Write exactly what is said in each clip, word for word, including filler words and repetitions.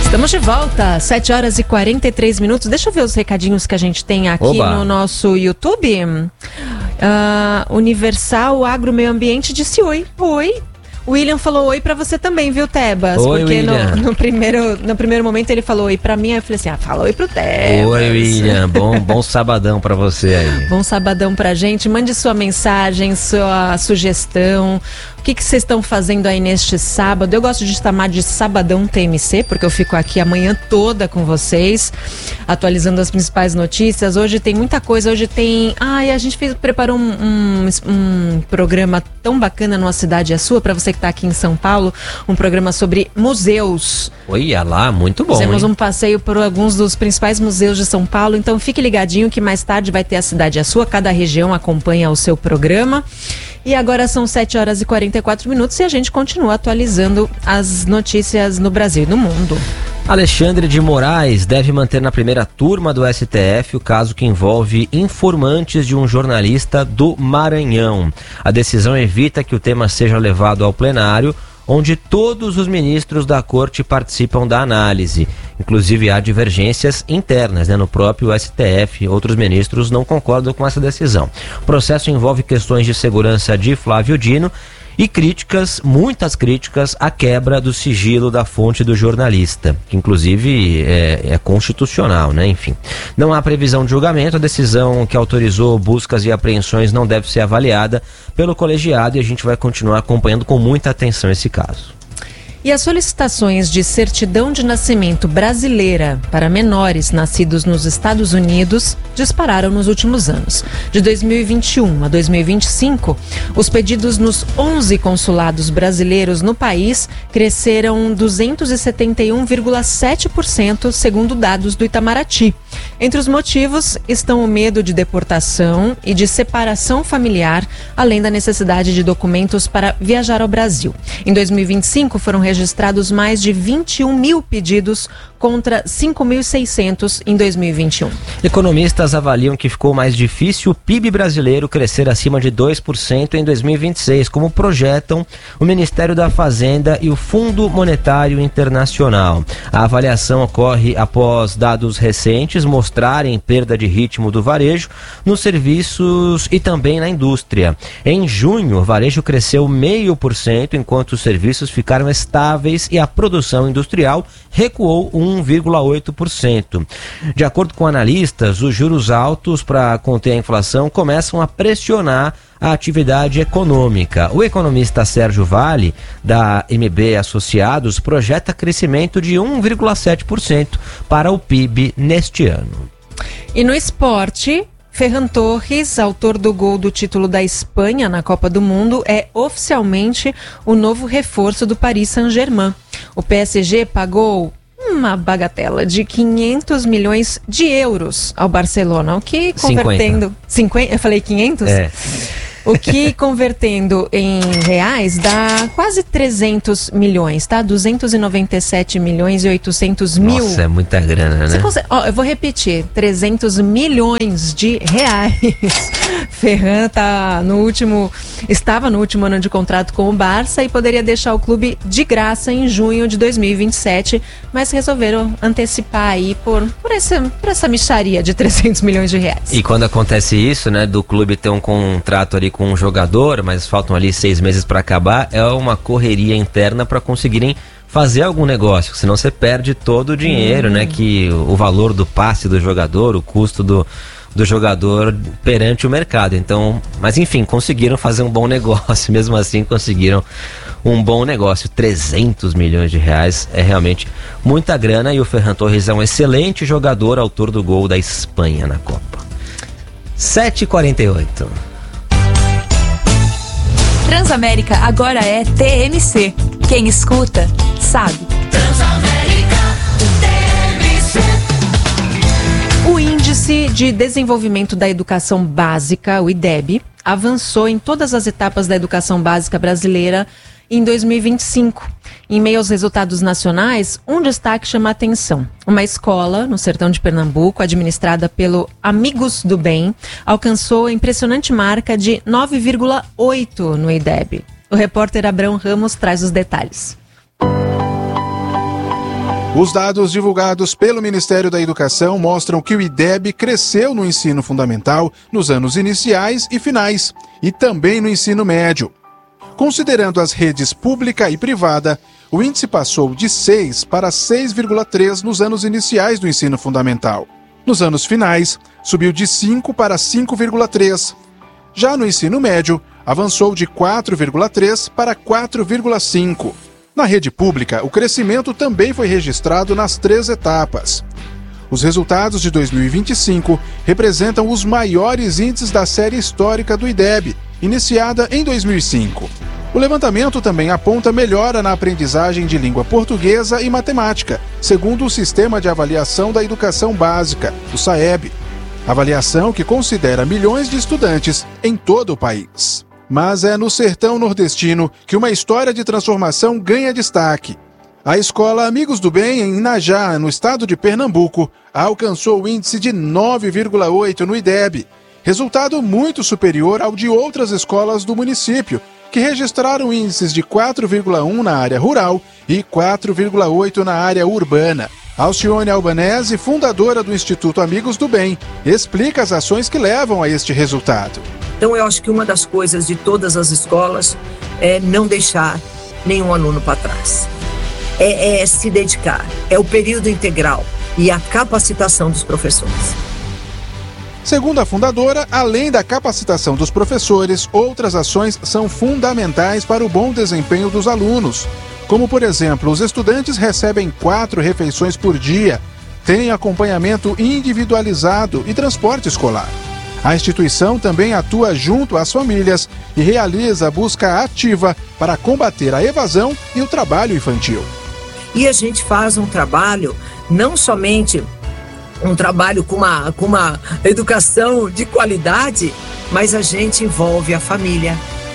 Estamos de volta, sete horas e quarenta e três minutos. Deixa eu ver os recadinhos que a gente tem aqui Oba. no nosso YouTube. Uh, Universal Agro Meio Ambiente disse oi. Oi. O William falou oi pra você também, viu, Tebas? Oi, porque William. No, no, primeiro, no primeiro momento ele falou oi pra mim, aí eu falei assim, ah, fala oi pro Tebas. Oi, William. Bom, bom sabadão pra você aí. Bom sabadão pra gente. Mande sua mensagem, sua sugestão. O que que vocês estão fazendo aí neste sábado? Eu gosto de chamar de Sabadão T M C, porque eu fico aqui a manhã toda com vocês, atualizando as principais notícias. Hoje tem muita coisa, hoje tem... Ai, a gente fez, preparou um, um, um programa tão bacana numa cidade a sua, pra você que tá aqui em São Paulo, um programa sobre museus. Olha lá, muito bom, Fizemos hein? um passeio por alguns dos principais museus de São Paulo, então fique ligadinho que mais tarde vai ter a cidade a sua, cada região acompanha o seu programa. E agora são sete horas e quarenta e quatro minutos e a gente continua atualizando as notícias no Brasil e no mundo. Alexandre de Moraes deve manter na primeira turma do S T F o caso que envolve informantes de um jornalista do Maranhão. A decisão evita que o tema seja levado ao plenário, onde todos os ministros da corte participam da análise. Inclusive há divergências internas, né, no próprio S T F. Outros ministros não concordam com essa decisão. O processo envolve questões de segurança de Flávio Dino e críticas, muitas críticas, à quebra do sigilo da fonte do jornalista, que inclusive é, é constitucional, né? Enfim. Não há previsão de julgamento, a decisão que autorizou buscas e apreensões não deve ser avaliada pelo colegiado e a gente vai continuar acompanhando com muita atenção esse caso. E as solicitações de certidão de nascimento brasileira para menores nascidos nos Estados Unidos dispararam nos últimos anos. De dois mil e vinte e um a dois mil e vinte e cinco, os pedidos nos onze consulados brasileiros no país cresceram duzentos e setenta e um vírgula sete por cento, segundo dados do Itamaraty. Entre os motivos estão o medo de deportação e de separação familiar, além da necessidade de documentos para viajar ao Brasil. Em dois mil e vinte e cinco, foram registrados mais de vinte e um mil pedidos contra cinco mil e seiscentos em dois mil e vinte e um. Economistas avaliam que ficou mais difícil o P I B brasileiro crescer acima de dois por cento em dois mil e vinte e seis, como projetam o Ministério da Fazenda e o Fundo Monetário Internacional. A avaliação ocorre após dados recentes mostrarem perda de ritmo do varejo nos serviços e também na indústria. Em junho, o varejo cresceu zero vírgula cinco por cento, enquanto os serviços ficaram estáveis e a produção industrial recuou um vírgula oito por cento. De acordo com analistas, os juros altos para conter a inflação começam a pressionar a atividade econômica. O economista Sérgio Vale, da M B Associados, projeta crescimento de um vírgula sete por cento para o P I B neste ano. E no esporte, Ferran Torres, autor do gol do título da Espanha na Copa do Mundo, é oficialmente o novo reforço do Paris Saint-Germain. O P S G pagou uma bagatela de quinhentos milhões de euros ao Barcelona, o que convertendo... cinquenta. Eu falei quinhentos? É. O que, convertendo em reais, dá quase trezentos milhões, tá? duzentos e noventa e sete milhões e oitocentos mil. Nossa, é muita grana, né? Você consegue... Ó, eu vou repetir, trezentos milhões de reais. Ferran tá no último... estava no último ano de contrato com o Barça e poderia deixar o clube de graça em junho de dois mil e vinte e sete, mas resolveram antecipar aí por, por, essa, por essa mixaria de trezentos milhões de reais. E quando acontece isso, né, do clube ter um contrato ali com um jogador, mas faltam ali seis meses para acabar, é uma correria interna para conseguirem fazer algum negócio, senão você perde todo o dinheiro, hum. né, que o valor do passe do jogador, o custo do, do jogador perante o mercado. Então, mas enfim, conseguiram fazer um bom negócio, mesmo assim conseguiram um bom negócio. Trezentos milhões de reais é realmente muita grana e o Ferran Torres é um excelente jogador, autor do gol da Espanha na Copa. sete e quarenta e oito. Transamérica agora é T M C. Quem escuta, sabe. Transamérica T M C. O Índice de Desenvolvimento da Educação Básica, o I D E B, avançou em todas as etapas da educação básica brasileira em dois mil e vinte e cinco. Em meio aos resultados nacionais, um destaque chama a atenção. Uma escola no sertão de Pernambuco, administrada pelo Amigos do Bem, alcançou a impressionante marca de nove vírgula oito no I D E B. O repórter Abrão Ramos traz os detalhes. Os dados divulgados pelo Ministério da Educação mostram que o I D E B cresceu no ensino fundamental nos anos iniciais e finais, e também no ensino médio. Considerando as redes pública e privada, o índice passou de seis para seis vírgula três nos anos iniciais do ensino fundamental. Nos anos finais, subiu de cinco para cinco vírgula três. Já no ensino médio, avançou de quatro vírgula três para quatro vírgula cinco. Na rede pública, o crescimento também foi registrado nas três etapas. Os resultados de dois mil e vinte e cinco representam os maiores índices da série histórica do I D E B, iniciada em dois mil e cinco. O levantamento também aponta melhora na aprendizagem de língua portuguesa e matemática, segundo o Sistema de Avaliação da Educação Básica, o SAEB. Avaliação que considera milhões de estudantes em todo o país. Mas é no sertão nordestino que uma história de transformação ganha destaque. A escola Amigos do Bem, em Inajá, no estado de Pernambuco, alcançou o índice de nove vírgula oito no I D E B, resultado muito superior ao de outras escolas do município, que registraram índices de quatro vírgula um na área rural e quatro vírgula oito na área urbana. Alcione Albanese, fundadora do Instituto Amigos do Bem, explica as ações que levam a este resultado. Então eu acho que uma das coisas de todas as escolas é não deixar nenhum aluno para trás. É, é se dedicar, é o período integral e a capacitação dos professores. Segundo a fundadora, além da capacitação dos professores, outras ações são fundamentais para o bom desempenho dos alunos. Como, por exemplo, os estudantes recebem quatro refeições por dia, têm acompanhamento individualizado e transporte escolar. A instituição também atua junto às famílias e realiza a busca ativa para combater a evasão e o trabalho infantil. E a gente faz um trabalho não somente um trabalho com uma, com uma educação de qualidade, mas a gente envolve a família.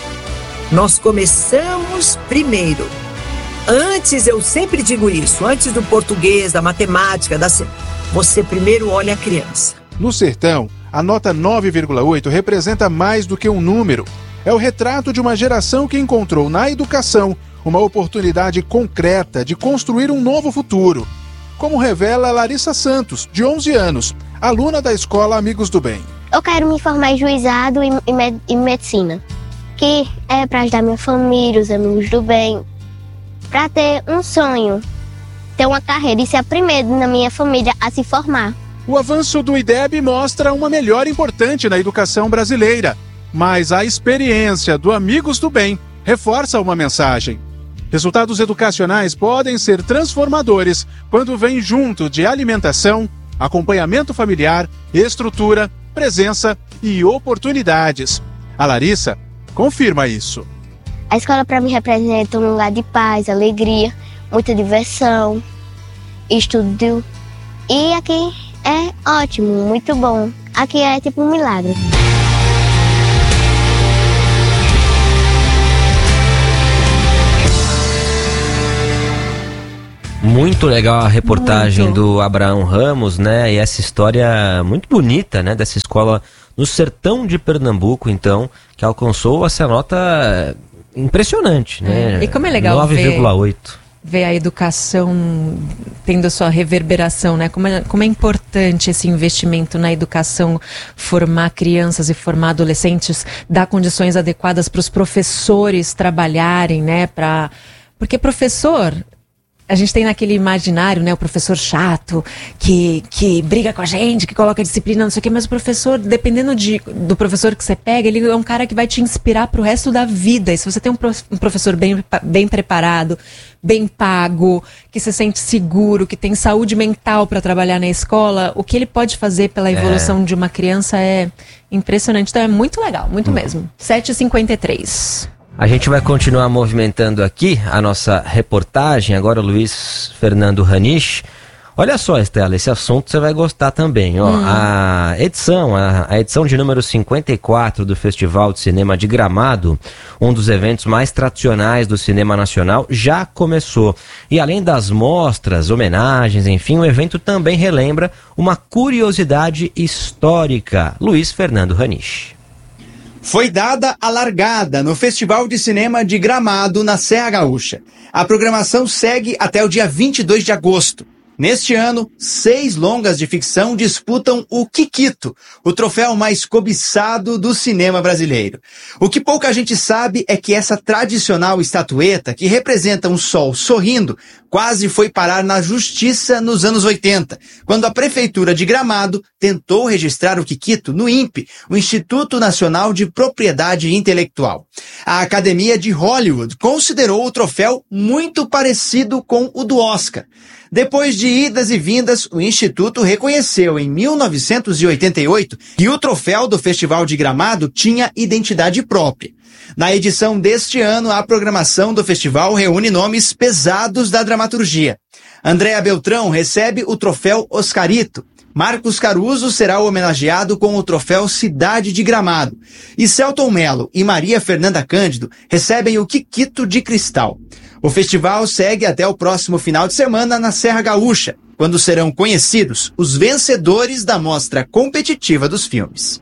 Nós começamos primeiro. Antes, eu sempre digo isso, antes do português, da matemática, da... você primeiro olha a criança. No sertão, a nota nove vírgula oito representa mais do que um número. É o retrato de uma geração que encontrou na educação uma oportunidade concreta de construir um novo futuro. Como revela Larissa Santos, de onze anos, aluna da escola Amigos do Bem. Eu quero me formar em juizado e, e, med- e medicina, que é para ajudar minha família, os amigos do bem, para ter um sonho, ter uma carreira e ser a primeira na minha família a se formar. O avanço do I D E B mostra uma melhora importante na educação brasileira, mas a experiência do Amigos do Bem reforça uma mensagem. Resultados educacionais podem ser transformadores quando vêm junto de alimentação, acompanhamento familiar, estrutura, presença e oportunidades. A Larissa confirma isso. A escola para mim representa um lugar de paz, alegria, muita diversão, estudo. E aqui é ótimo, muito bom. Aqui é tipo um milagre. Muito legal a reportagem Muito. do Abraão Ramos, né? E essa história muito bonita, né? Dessa escola no sertão de Pernambuco, então, que alcançou essa nota impressionante, né? É. E como é legal nove vírgula oito. Ver a educação tendo a sua reverberação, né? Como é, como é importante esse investimento na educação, formar crianças e formar adolescentes, dar condições adequadas para os professores trabalharem, né? Pra... Porque professor... A gente tem naquele imaginário, né, o professor chato, que, que briga com a gente, que coloca disciplina, não sei o quê, mas o professor, dependendo de, do professor que você pega, ele é um cara que vai te inspirar pro resto da vida. E se você tem um, prof, um professor bem, bem preparado, bem pago, que se sente seguro, que tem saúde mental para trabalhar na escola, o que ele pode fazer pela evolução é. de uma criança é impressionante. Então é muito legal, muito hum. mesmo. sete e cinquenta e três. A gente vai continuar movimentando aqui a nossa reportagem. Agora o Luiz Fernando Ranish. Olha só, Estela, esse assunto você vai gostar também. Ó, hum. A edição, a, a edição de número cinquenta e quatro do Festival de Cinema de Gramado, um dos eventos mais tradicionais do cinema nacional, já começou. E além das mostras, homenagens, enfim, o evento também relembra uma curiosidade histórica. Luiz Fernando Ranish. Foi dada a largada no Festival de Cinema de Gramado, na Serra Gaúcha. A programação segue até o dia vinte e dois de agosto. Neste ano, seis longas de ficção disputam o Kikito, o troféu mais cobiçado do cinema brasileiro. O que pouca gente sabe é que essa tradicional estatueta, que representa um sol sorrindo, quase foi parar na justiça nos anos oitenta, quando a Prefeitura de Gramado tentou registrar o Kikito no INPE, o Instituto Nacional de Propriedade Intelectual. A Academia de Hollywood considerou o troféu muito parecido com o do Oscar. Depois de idas e vindas, o Instituto reconheceu em mil novecentos e oitenta e oito que o troféu do Festival de Gramado tinha identidade própria. Na edição deste ano, a programação do festival reúne nomes pesados da dramaturgia. Andréa Beltrão recebe o troféu Oscarito. Marcos Caruso será homenageado com o troféu Cidade de Gramado. E Celton Mello e Maria Fernanda Cândido recebem o Kikito de Cristal. O festival segue até o próximo final de semana na Serra Gaúcha, quando serão conhecidos os vencedores da mostra competitiva dos filmes.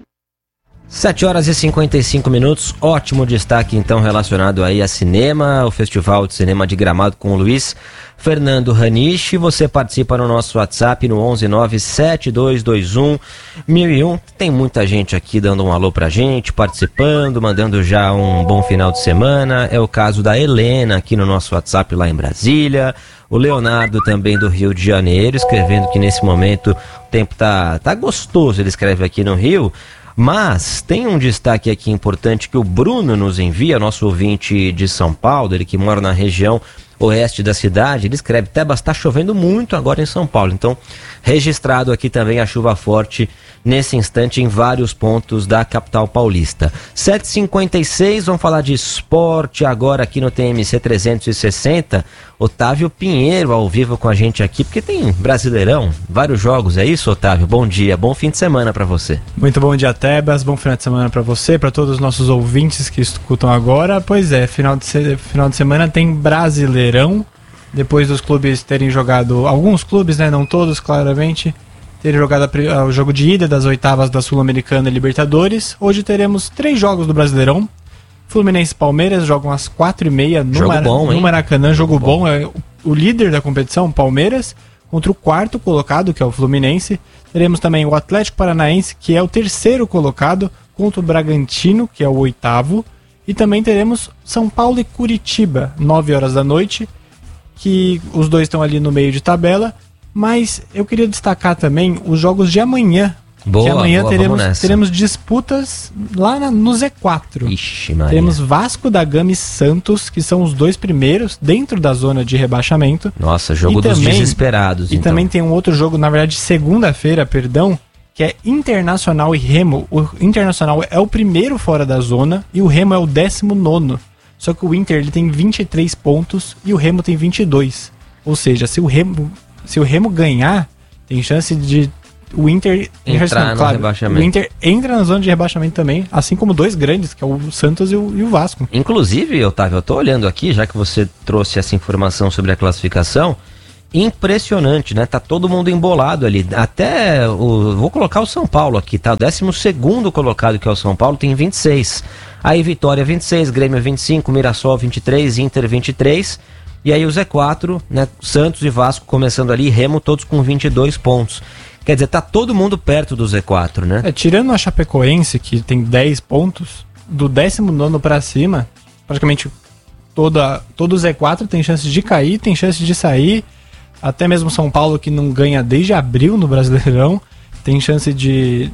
sete horas e cinquenta e cinco minutos, ótimo destaque então relacionado aí a cinema, o Festival de Cinema de Gramado com o Luiz Fernando Raniche. Você participa no nosso WhatsApp no onze nove sete dois dois um mil e um. Tem muita gente aqui dando um alô pra gente, participando, mandando já um bom final de semana. É o caso da Helena aqui no nosso WhatsApp lá em Brasília. O Leonardo também do Rio de Janeiro, escrevendo que nesse momento o tempo tá, tá gostoso, ele escreve aqui no Rio. Mas tem um destaque aqui importante que o Bruno nos envia, nosso ouvinte de São Paulo, ele que mora na região oeste da cidade. Ele escreve: Tebas, está chovendo muito agora em São Paulo. Então, registrado aqui também a chuva forte nesse instante em vários pontos da capital paulista. sete e cinquenta e seis, vamos falar de esporte agora aqui no T M C trezentos e sessenta. Otávio Pinheiro ao vivo com a gente aqui, porque tem Brasileirão, vários jogos, é isso, Otávio? Bom dia, bom fim de semana para você. Muito bom dia, Tebas, bom final de semana para você, para todos os nossos ouvintes que escutam agora. Pois é, final de, se... final de semana tem Brasileirão, depois dos clubes terem jogado, alguns clubes, né, não todos, claramente, terem jogado a... o jogo de ida das oitavas da Sul-Americana e Libertadores. Hoje teremos três jogos do Brasileirão. Fluminense e Palmeiras jogam às quatro e meia no, jogo Mar... bom, no Maracanã, jogo, jogo bom. bom. É o líder da competição, Palmeiras, contra o quarto colocado, que é o Fluminense. Teremos também o Atlético Paranaense, que é o terceiro colocado, contra o Bragantino, que é o oitavo. E também teremos São Paulo e Curitiba, nove horas da noite, que os dois estão ali no meio de tabela. Mas eu queria destacar também os jogos de amanhã. Boa, que amanhã boa, teremos, teremos disputas lá na, no Z quatro. Ixi, Maria. Teremos Vasco da Gama e Santos, que são os dois primeiros dentro da zona de rebaixamento. Nossa, jogo e dos também, desesperados. E então. também tem um outro jogo, na verdade, segunda-feira, perdão, que é Internacional e Remo. O Internacional é o primeiro fora da zona e o Remo é o décimo nono. Só que o Inter ele tem vinte e três pontos e o Remo tem vinte e dois. Ou seja, se o Remo, se o Remo ganhar, tem chance de o Inter entrar no claro, rebaixamento. O Inter entra na zona de rebaixamento também, assim como dois grandes, que é o Santos e o, e o Vasco. Inclusive, Otávio, eu tô olhando aqui, já que você trouxe essa informação sobre a classificação, impressionante, né? Tá todo mundo embolado ali. Até o... vou colocar o São Paulo aqui, tá? O décimo segundo colocado, que é o São Paulo, tem vinte e seis. Aí Vitória vinte e seis, Grêmio vinte e cinco, Mirassol vinte e três, Inter vinte e três. E aí o Z quatro, né? Santos e Vasco começando ali, Remo todos com vinte e dois pontos. Quer dizer, tá todo mundo perto do Z quatro, né? É, tirando a Chapecoense, que tem dez pontos, do décimo nono pra cima, praticamente toda, todo o Z quatro tem chance de cair, tem chance de sair. Até mesmo São Paulo, que não ganha desde abril no Brasileirão, tem chance de,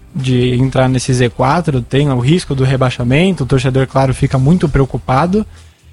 de entrar nesse Z quatro, tem o risco do rebaixamento, o torcedor, claro, fica muito preocupado.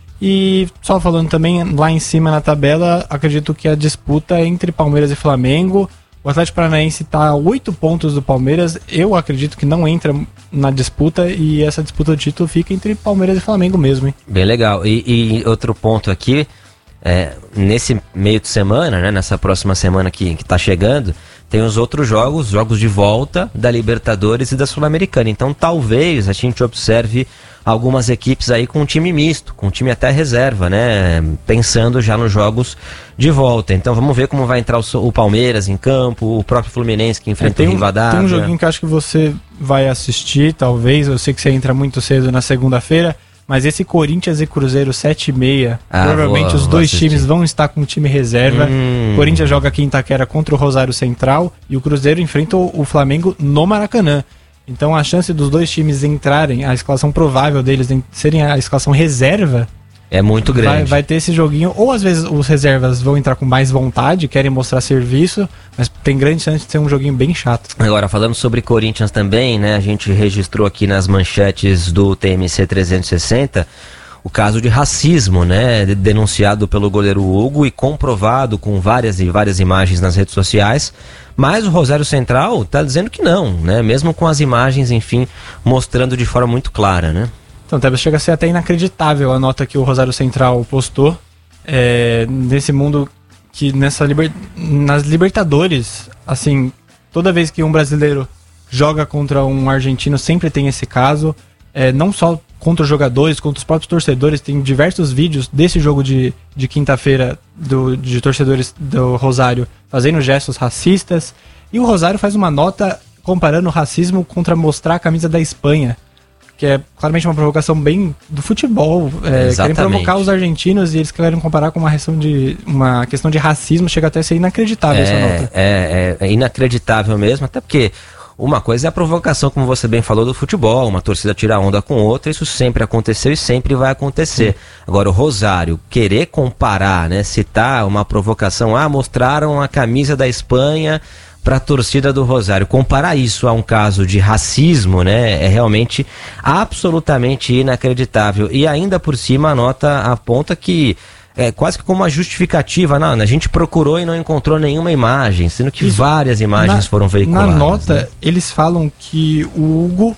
E só falando também, lá em cima na tabela, acredito que a disputa é entre Palmeiras e Flamengo. O Atlético Paranaense está a oito pontos do Palmeiras. Eu acredito que não entra na disputa e essa disputa do título fica entre Palmeiras e Flamengo mesmo, hein? Bem legal. E, e outro ponto aqui, é, nesse meio de semana, né, nessa próxima semana que, que tá chegando, tem os outros jogos, jogos de volta da Libertadores e da Sul-Americana. Então talvez a gente observe algumas equipes aí com um time misto, com um time até reserva, né? Pensando já nos jogos de volta. Então vamos ver como vai entrar o, o Palmeiras em campo, o próprio Fluminense que enfrenta é, o Rivadavia. Tem um joguinho que eu acho que você vai assistir, talvez. Eu sei que você entra muito cedo na segunda-feira, Mas esse Corinthians e Cruzeiro sete e meia, Ah, provavelmente vou- os vou dois assistir. times vão estar com o time reserva. Hum. O Corinthians joga aqui em Itaquera contra o Rosário Central e o Cruzeiro enfrenta o o Flamengo no Maracanã. Então a chance dos dois times entrarem, a escalação provável deles em- serem a escalação reserva, É muito grande. vai, vai ter esse joguinho. Ou às vezes os reservas vão entrar com mais vontade, querem mostrar serviço, mas tem grande chance de ser um joguinho bem chato. Agora, falando sobre Corinthians também, né? A gente registrou aqui nas manchetes do T M C trezentos e sessenta o caso de racismo, né? de- Denunciado pelo goleiro Hugo e comprovado com várias e várias imagens nas redes sociais. Mas o Rosário Central tá dizendo que não, né? Mesmo com as imagens, enfim, mostrando de forma muito clara, né? Então, Tebas, chega a ser até inacreditável a nota que o Rosário Central postou é, nesse mundo que nessa liber... nas Libertadores, assim, toda vez que um brasileiro joga contra um argentino, sempre tem esse caso, é, não só contra os jogadores, contra os próprios torcedores, tem diversos vídeos desse jogo de, de quinta-feira do, de torcedores do Rosário fazendo gestos racistas, e o Rosário faz uma nota comparando o racismo contra mostrar a camisa da Espanha, que é claramente uma provocação bem do futebol. É, querem Exatamente. provocar os argentinos e eles querem comparar com uma questão de, uma questão de racismo, chega até a ser inacreditável essa É, nota. é, é, é inacreditável mesmo, até porque uma coisa é a provocação, como você bem falou, do futebol, uma torcida tira onda com outra, isso sempre aconteceu e sempre vai acontecer. Agora, o Rosário querer comparar, né, citar uma provocação, ah, mostraram a camisa da Espanha para a torcida do Rosário, comparar isso a um caso de racismo, né, é realmente absolutamente inacreditável. E ainda por cima a nota aponta que é quase que como uma justificativa, não, a gente procurou e não encontrou nenhuma imagem, sendo que Isso. várias imagens Na- foram veiculadas. Na nota, né? eles falam que o Hugo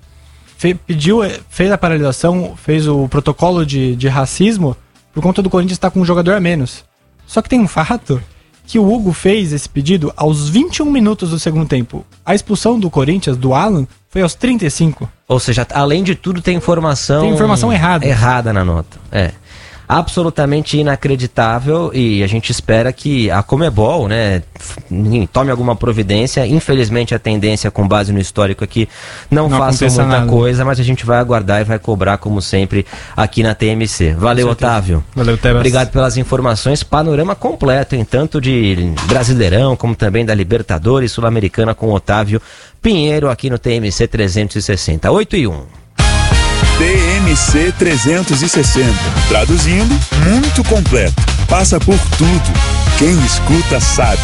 fe- pediu, eh, fez a paralisação, fez o protocolo de, de racismo por conta do Corinthians estar com um jogador a menos. Só que tem um fato que o Hugo fez esse pedido aos vinte e um minutos do segundo tempo. A expulsão do Corinthians, do Alan, foi aos trinta e cinco. Ou seja, além de tudo tem informação... Tem informação errada. Errada na nota, é. Absolutamente inacreditável e a gente espera que a Conmebol, né, f- tome alguma providência. Infelizmente a tendência com base no histórico é que não, Não façam aconteça muita nada. coisa, mas a gente vai aguardar e vai cobrar como sempre aqui na T M C. Valeu, Com certeza. Otávio. Valeu, Tebas. Obrigado pelas informações, panorama completo, em tanto de Brasileirão como também da Libertadores Sul-Americana com Otávio Pinheiro aqui no T M C trezentos e sessenta. oito e um. T M C trezentos e sessenta. Traduzindo, muito completo. Passa por tudo. Quem escuta sabe.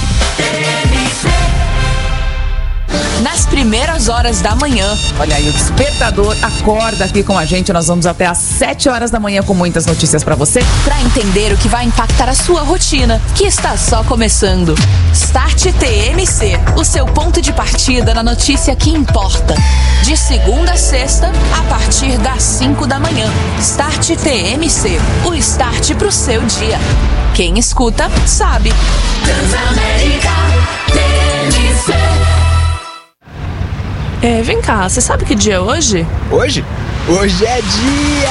Nas primeiras horas da manhã. Olha aí, o despertador acorda aqui com a gente. Nós vamos até às sete horas da manhã com muitas notícias pra você. Para entender o que vai impactar a sua rotina, que está só começando. Start T M C, o seu ponto de partida na notícia que importa. De segunda a sexta, a partir das cinco da manhã. Start T M C, o start pro seu dia. Quem escuta, sabe. Transamérica T M C. É, vem cá, você sabe que dia é hoje? Hoje? Hoje é dia